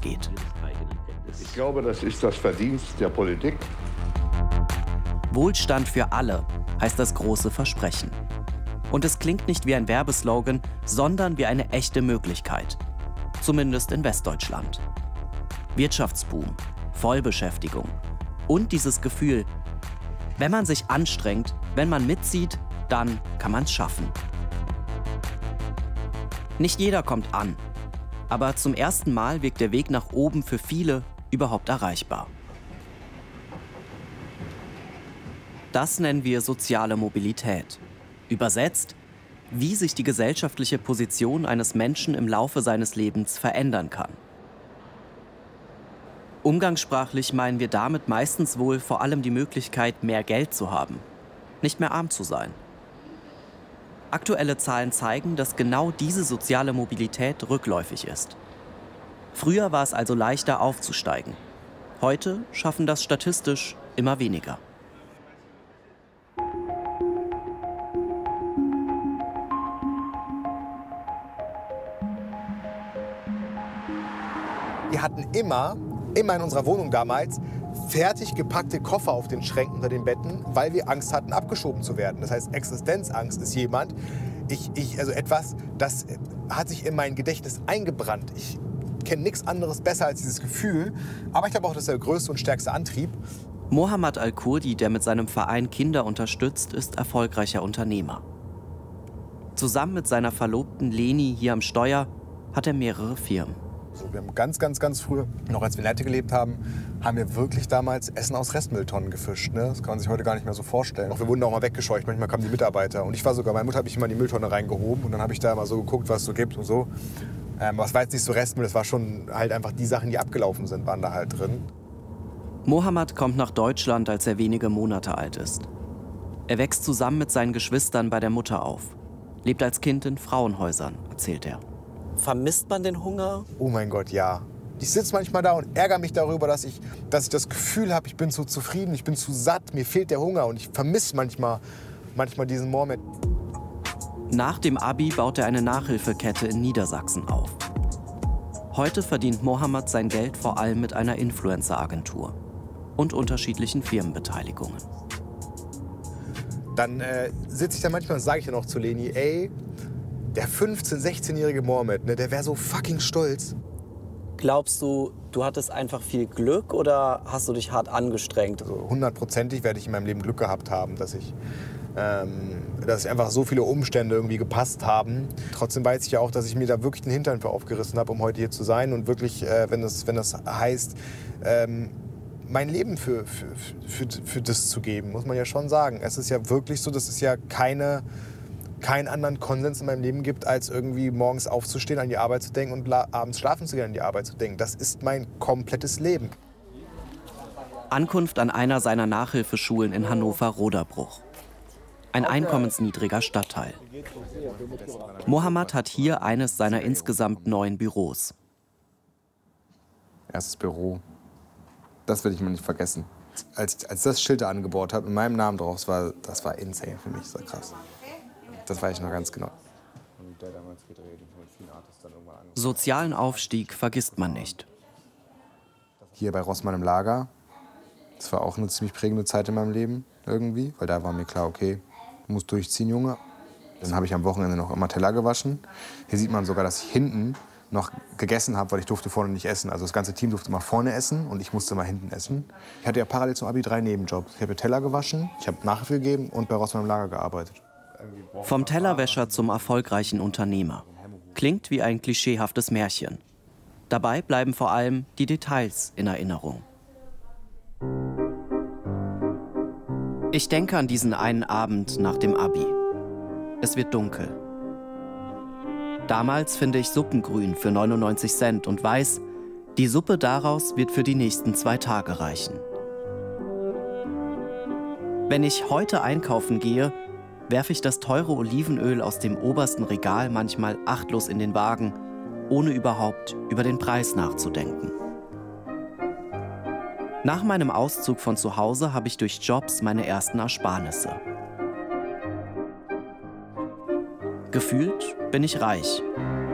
ausgeht. Ich glaube, das ist das Verdienst der Politik. Wohlstand für alle heißt das große Versprechen. Und es klingt nicht wie ein Werbeslogan, sondern wie eine echte Möglichkeit. Zumindest in Westdeutschland. Wirtschaftsboom, Vollbeschäftigung und dieses Gefühl, wenn man sich anstrengt, wenn man mitzieht, dann kann man es schaffen. Nicht jeder kommt an, aber zum ersten Mal wirkt der Weg nach oben für viele überhaupt erreichbar. Das nennen wir soziale Mobilität. Übersetzt, wie sich die gesellschaftliche Position eines Menschen im Laufe seines Lebens verändern kann. Umgangssprachlich meinen wir damit meistens wohl vor allem die Möglichkeit, mehr Geld zu haben, nicht mehr arm zu sein. Aktuelle Zahlen zeigen, dass genau diese soziale Mobilität rückläufig ist. Früher war es also leichter aufzusteigen. Heute schaffen das statistisch immer weniger. Wir hatten immer in unserer Wohnung damals fertig gepackte Koffer auf den Schränken unter den Betten, weil wir Angst hatten, abgeschoben zu werden. Das heißt, Existenzangst ist also etwas, das hat sich in mein Gedächtnis eingebrannt. Ich kenne nichts anderes besser als dieses Gefühl, aber ich glaube auch, das ist der größte und stärkste Antrieb. Mohammed Al-Kurdi, der mit seinem Verein Kinder unterstützt, ist erfolgreicher Unternehmer. Zusammen mit seiner Verlobten Leni hier am Steuer hat er mehrere Firmen. Wir haben ganz früher, noch als wir in Leite gelebt haben, haben wir wirklich damals Essen aus Restmülltonnen gefischt. Ne? Das kann man sich heute gar nicht mehr so vorstellen. Wir wurden auch mal weggescheucht, manchmal kamen die Mitarbeiter. Und meine Mutter hat mich immer in die Mülltonne reingehoben und dann habe ich da mal so geguckt, was es so gibt und so. Das war jetzt nicht so Restmüll, das war schon halt einfach die Sachen, die abgelaufen sind, waren da halt drin. Mohammed kommt nach Deutschland, als er wenige Monate alt ist. Er wächst zusammen mit seinen Geschwistern bei der Mutter auf, lebt als Kind in Frauenhäusern, erzählt er. Vermisst man den Hunger? Oh mein Gott, ja. Ich sitze manchmal da und ärgere mich darüber, dass ich das Gefühl habe, ich bin zu zufrieden, ich bin zu satt, mir fehlt der Hunger und ich vermisse manchmal diesen Moment. Nach dem Abi baut er eine Nachhilfekette in Niedersachsen auf. Heute verdient Mohammed sein Geld vor allem mit einer Influencer-Agentur und unterschiedlichen Firmenbeteiligungen. Dann sitze ich da manchmal und sage ich dann auch zu Leni, ey, der 15-, 16-jährige Mohammed, ne, der wäre so fucking stolz. Glaubst du, du hattest einfach viel Glück oder hast du dich hart angestrengt? Also 100%ig werde ich in meinem Leben Glück gehabt haben, dass einfach so viele Umstände irgendwie gepasst haben. Trotzdem weiß ich ja auch, dass ich mir da wirklich den Hintern für aufgerissen habe, um heute hier zu sein. Und wirklich, wenn das heißt, mein Leben für das zu geben, muss man ja schon sagen. Es ist ja wirklich so, dass es ja keinen anderen Konsens in meinem Leben gibt, als irgendwie morgens aufzustehen, an die Arbeit zu denken und abends schlafen zu gehen, an die Arbeit zu denken. Das ist mein komplettes Leben. Ankunft an einer seiner Nachhilfeschulen in Hannover-Roderbruch. Ein einkommensniedriger Stadtteil. Mohammed hat hier eines seiner insgesamt 9 Büros. Erstes Büro, das werde ich mir nicht vergessen. Als das Schild da angebaut habe, mit meinem Namen drauf, das war insane für mich, das war krass. Das weiß ich noch ganz genau. Sozialen Aufstieg vergisst man nicht. Hier bei Rossmann im Lager, das war auch eine ziemlich prägende Zeit in meinem Leben irgendwie, weil da war mir klar, okay, du musst durchziehen, Junge. Dann habe ich am Wochenende noch immer Teller gewaschen. Hier sieht man sogar, dass ich hinten noch gegessen habe, weil ich durfte vorne nicht essen. Also das ganze Team durfte mal vorne essen und ich musste mal hinten essen. Ich hatte ja parallel zum Abi 3 Nebenjobs. Ich habe Teller gewaschen, ich habe Nachhilfe gegeben und bei Rossmann im Lager gearbeitet. Vom Tellerwäscher zum erfolgreichen Unternehmer. Klingt wie ein klischeehaftes Märchen. Dabei bleiben vor allem die Details in Erinnerung. Ich denke an diesen einen Abend nach dem Abi. Es wird dunkel. Damals finde ich Suppengrün für 99 Cent und weiß, die Suppe daraus wird für die nächsten 2 Tage reichen. Wenn ich heute einkaufen gehe, werfe ich das teure Olivenöl aus dem obersten Regal manchmal achtlos in den Wagen, ohne überhaupt über den Preis nachzudenken. Nach meinem Auszug von zu Hause habe ich durch Jobs meine ersten Ersparnisse. Gefühlt bin ich reich.